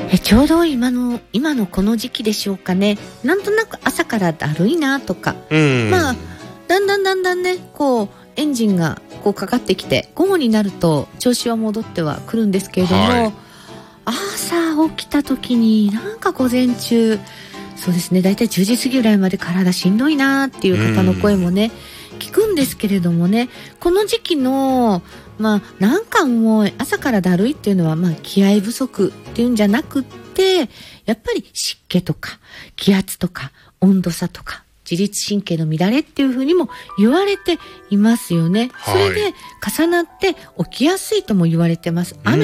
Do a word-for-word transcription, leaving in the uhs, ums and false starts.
えちょうど今の今のこの時期でしょうかね。なんとなく朝からだるいなとか、 うん、 まあだんだんだんだんねこうエンジンがこうかかってきて午後になると調子は戻ってはくるんですけれども、はい、朝起きた時になんか午前中そうですねだいたいじゅうじ過ぎぐらいまで体しんどいなっていう方の声もね、うん、聞くんですけれどもね、この時期のまあなんかもう朝からだるいっていうのはまあ気合不足っていうんじゃなくって、やっぱり湿気とか気圧とか温度差とか自律神経の乱れっていうふうにも言われていますよね。それで重なって起きやすいとも言われてます。雨